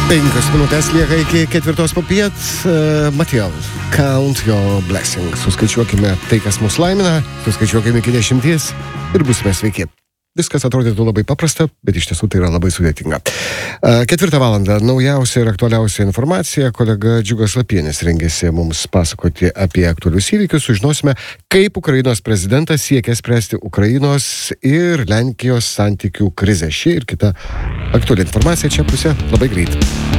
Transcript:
5 minutės lieka iki 4 popiet. Matėjau, count your blessings. Suskaičiuokime tai, kas mus laimina, suskaičiuokime iki 10 ir būsime sveiki. Viskas atrodytų labai paprasta, bet iš tiesų tai yra labai sudėtinga. 4 valandą naujausia ir aktualiausia informacija. Kolega Džiugas Lapienis rengėsi mums pasakoti apie aktualius įvykius. Sužinosime, kaip Ukrainos prezidentas siekia spręsti Ukrainos ir Lenkijos santykių krizę. Ši ir kita aktuali informacija čia pusė labai greit.